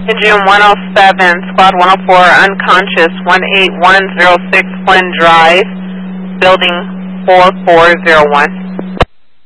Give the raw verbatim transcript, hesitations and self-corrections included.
Engine one oh seven, Squad one oh four, unconscious, one eight one zero six Glen Drive, building four four zero one.